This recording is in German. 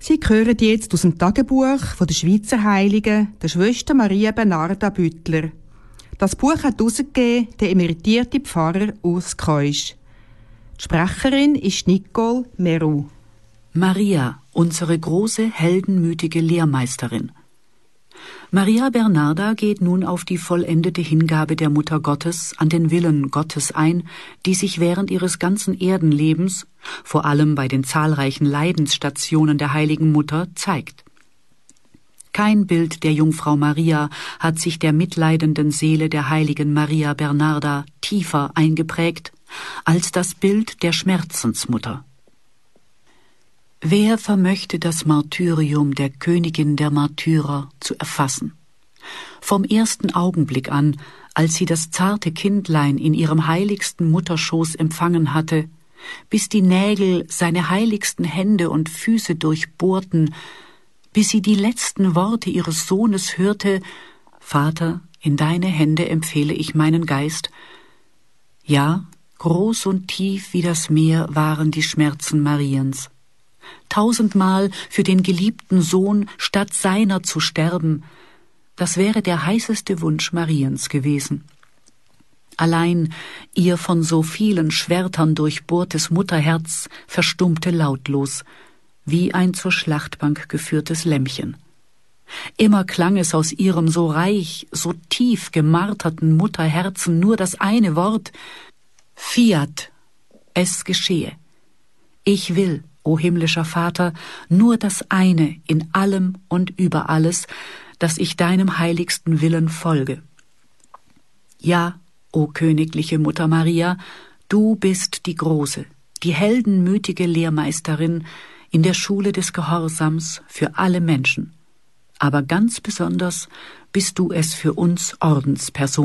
Sie hören jetzt aus dem Tagebuch von der Schweizer Heiligen, der Schwester Maria Bernarda Büttler. Das Buch hat herausgegeben der emeritierte Pfarrer Urs Keusch. Die Sprecherin ist Nicole Meru. Maria, unsere große, heldenmütige Lehrmeisterin. Maria Bernarda geht nun auf die vollendete Hingabe der Mutter Gottes an den Willen Gottes ein, die sich während ihres ganzen Erdenlebens, vor allem bei den zahlreichen Leidensstationen der heiligen Mutter, zeigt. Kein Bild der Jungfrau Maria hat sich der mitleidenden Seele der heiligen Maria Bernarda tiefer eingeprägt als das Bild der Schmerzensmutter. Wer vermöchte das Martyrium der Königin der Märtyrer zu erfassen? Vom ersten Augenblick an, als sie das zarte Kindlein in ihrem heiligsten Mutterschoß empfangen hatte, bis die Nägel seine heiligsten Hände und Füße durchbohrten, bis sie die letzten Worte ihres Sohnes hörte: »Vater, in deine Hände empfehle ich meinen Geist.« Ja, groß und tief wie das Meer waren die Schmerzen Mariens. 1000-mal für den geliebten Sohn statt seiner zu sterben, das wäre der heißeste Wunsch Mariens gewesen. Allein ihr von so vielen Schwertern durchbohrtes Mutterherz verstummte lautlos, wie ein zur Schlachtbank geführtes Lämmchen. Immer klang es aus ihrem so reich, so tief gemarterten Mutterherzen nur das eine Wort: Fiat, es geschehe. Ich will, o himmlischer Vater, nur das eine in allem und über alles, dass ich deinem heiligsten Willen folge. Ja, o königliche Mutter Maria, du bist die große, die heldenmütige Lehrmeisterin in der Schule des Gehorsams für alle Menschen. Aber ganz besonders bist du es für uns Ordenspersonen.